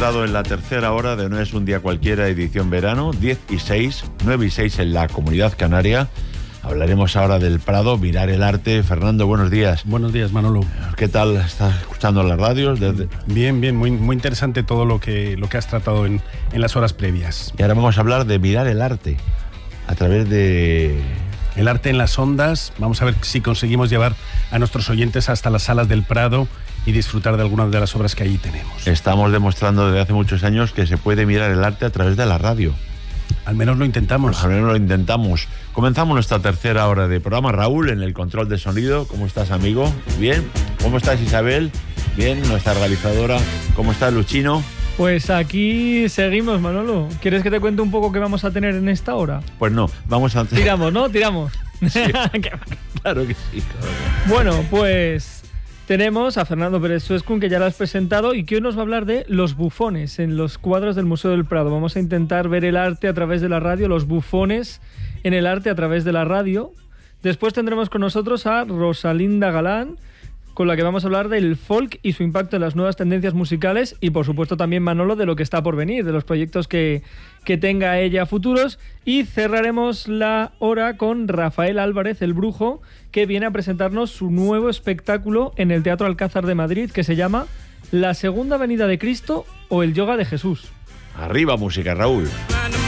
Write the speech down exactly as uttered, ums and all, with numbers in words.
entrado en la tercera hora de No es un día cualquiera, edición verano, diez y seis, nueve y seis en la Comunidad Canaria. Hablaremos ahora del Prado, mirar el arte. Fernando, buenos días. Buenos días, Manolo. ¿Qué tal? ¿Estás escuchando las radios? Desde... Bien, bien, muy, muy interesante todo lo que, lo que has tratado en, en las horas previas. Y ahora vamos a hablar de mirar el arte a través de... El arte en las ondas. Vamos a ver si conseguimos llevar a nuestros oyentes hasta las salas del Prado y disfrutar de algunas de las obras que allí tenemos. Estamos demostrando desde hace muchos años que se puede mirar el arte a través de la radio. Al menos lo intentamos. Al menos lo intentamos. Comenzamos nuestra tercera hora de programa. Raúl, en el control de sonido. ¿Cómo estás, amigo? ¿Bien? ¿Cómo estás, Isabel? Bien, nuestra realizadora. ¿Cómo estás, Luchino? Pues aquí seguimos, Manolo. ¿Quieres que te cuente un poco qué vamos a tener en esta hora? Pues no, vamos a... Tiramos, ¿no? Tiramos. Sí, claro que sí. Claro. Bueno, pues tenemos a Fernando Pérez Suescun, que ya lo has presentado, y que hoy nos va a hablar de los bufones en los cuadros del Museo del Prado. Vamos a intentar ver el arte a través de la radio, los bufones en el arte a través de la radio. Después tendremos con nosotros a Rosalinda Galán, con la que vamos a hablar del folk y su impacto en las nuevas tendencias musicales, y por supuesto también, Manolo, de lo que está por venir, de los proyectos que, que tenga ella futuros. Y cerraremos la hora con Rafael Álvarez, el Brujo, que viene a presentarnos su nuevo espectáculo en el Teatro Alcázar de Madrid, que se llama La Segunda Venida de Cristo o el Yoga de Jesús. Arriba música, Raúl.